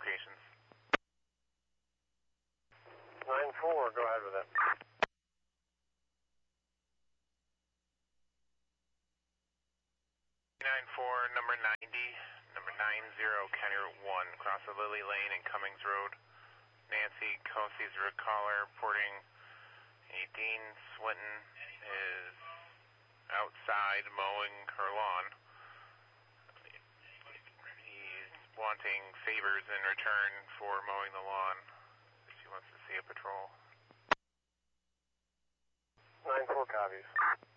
locations. 9-4, go ahead with it. 9-4, number 90, number 90, County Route 1, across the Lily Lane and Cummings Road. Nancy Kelsey's route caller, reporting Dean Swinton is outside mowing her lawn. He's wanting favors in return for mowing the lawn. She wants to see a patrol. 9-4 copies.